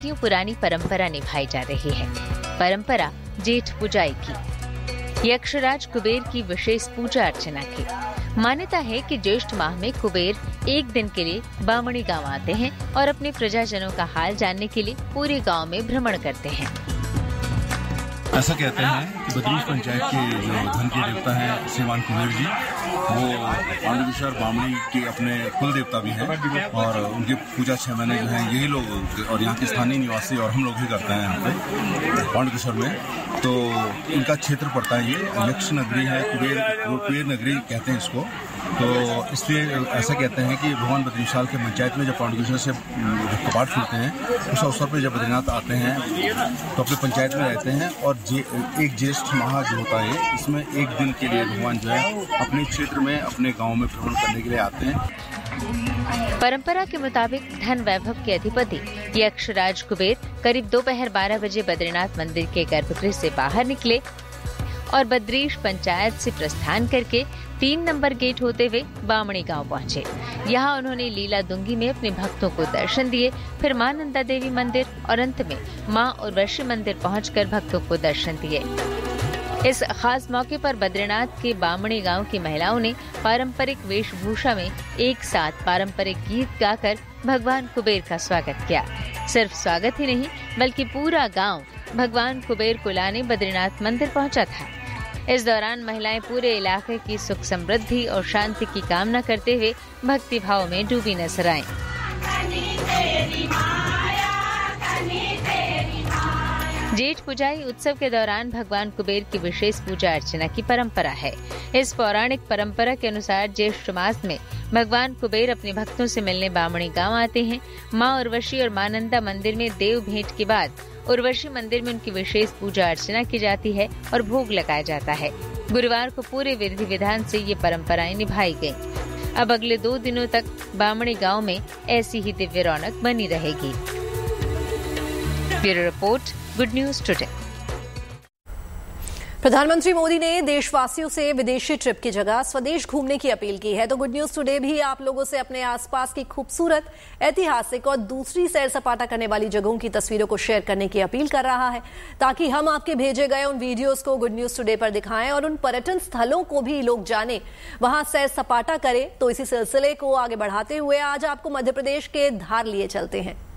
पुरानी परंपरा निभाई जा रही है। परंपरा जेठ पुजाई की, यक्षराज कुबेर की विशेष पूजा अर्चना की। मान्यता है कि ज्येष्ठ माह में कुबेर एक दिन के लिए बामणी गांव आते हैं और अपने प्रजाजनों का हाल जानने के लिए पूरे गांव में भ्रमण करते हैं। ऐसा कहते हैं कि बद्रीश पंचायत के जो धन के देवता हैं श्रीमान कुबेर जी, वो पांडुकेश्वर बामणी के अपने कुल देवता भी हैं और उनकी पूजा 6 महीने जो है यही लोग और यहाँ के स्थानीय निवासी और हम लोग भी करते हैं यहाँ पे पांडुकेश्वर में। तो इनका क्षेत्र पड़ता है, ये यक्ष नगरी है, कुबेर नगरी कहते हैं इसको। तो इसलिए ऐसा कहते हैं कि भगवान बद्रीशाल के पंचायत में जब पांडुकेश्वर से कपाट खुलते हैं उस अवसर पर जब बद्रीनाथ आते हैं तो अपने पंचायत में रहते हैं और एक ज्येष्ठ माह जो होता है इसमें एक दिन के लिए भगवान जो है अपने क्षेत्र में अपने गांव में भ्रमण करने के लिए आते हैं। परंपरा के मुताबिक धन वैभव के अधिपति यक्षराज कुबेर करीब दोपहर 12 बजे बद्रीनाथ मंदिर के गर्भगृह से बाहर निकले और बद्रीश पंचायत से प्रस्थान करके 3 नंबर गेट होते हुए बामणी गांव पहुंचे। यहां उन्होंने लीला दुंगी में अपने भक्तों को दर्शन दिए, फिर मां नंदा देवी मंदिर और अंत में मां उर्वशी मंदिर पहुंचकर भक्तों को दर्शन दिए। इस खास मौके पर बद्रीनाथ के बामणी गांव की महिलाओं ने पारंपरिक वेशभूषा में एक साथ पारंपरिक गीत गाकर भगवान कुबेर का स्वागत किया। सिर्फ स्वागत ही नहीं बल्कि पूरा गांव भगवान कुबेर को लाने बद्रीनाथ मंदिर पहुंचा था। इस दौरान महिलाएं पूरे इलाके की सुख समृद्धि और शांति की कामना करते हुए भक्ति भाव में डूबी नजर आईं। जेठ पुजाई उत्सव के दौरान भगवान कुबेर की विशेष पूजा अर्चना की परंपरा है। इस पौराणिक परंपरा के अनुसार ज्येष्ठ मास में भगवान कुबेर अपने भक्तों से मिलने बामणी गांव आते हैं। मां उर्वशी और मां नंदा मंदिर में देव भेंट के बाद उर्वशी मंदिर में उनकी विशेष पूजा अर्चना की जाती है और भोग लगाया जाता है। गुरुवार को पूरे विधि विधान से ये परंपराएं निभाई गयी। अब अगले 2 दिनों तक बामणी गांव में ऐसी ही दिव्य रौनक बनी रहेगी। Bureau report, good news today. प्रधानमंत्री मोदी ने देशवासियों से विदेशी ट्रिप की जगह स्वदेश घूमने की अपील की है। तो गुड न्यूज टुडे भी आप लोगों से अपने आसपास की खूबसूरत, ऐतिहासिक और दूसरी सैर सपाटा करने वाली जगहों की तस्वीरों को शेयर करने की अपील कर रहा है, ताकि हम आपके भेजे गए उन वीडियोस को गुड न्यूज टुडे पर दिखाएं और उन पर्यटन स्थलों को भी लोग जाने, वहां सैर सपाटा करें। तो इसी सिलसिले को आगे बढ़ाते हुए आज आपको मध्य प्रदेश के धार लिए चलते हैं।